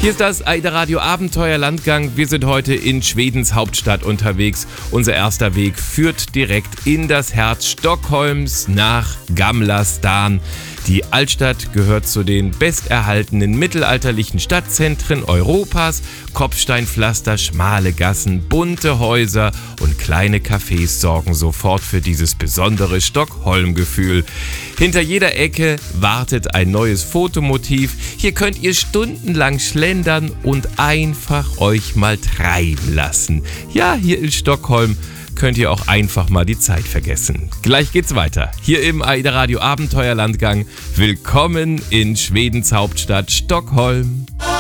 Hier ist das AIDA Radio Abenteuerlandgang. Wir sind heute in Schwedens Hauptstadt unterwegs. Unser erster Weg führt direkt in das Herz Stockholms nach Gamla stan. Die Altstadt gehört zu den besterhaltenen mittelalterlichen Stadtzentren Europas. Kopfsteinpflaster, schmale Gassen, bunte Häuser und kleine Cafés sorgen sofort für dieses besondere Stockholm-Gefühl. Hinter jeder Ecke wartet ein neues Fotomotiv. Hier könnt ihr stundenlang schlendern und einfach euch mal treiben lassen. Ja, hier in Stockholm könnt ihr auch einfach mal die Zeit vergessen. Gleich geht's weiter. Hier im AIDA Radio Abenteuerlandgang. Willkommen in Schwedens Hauptstadt Stockholm.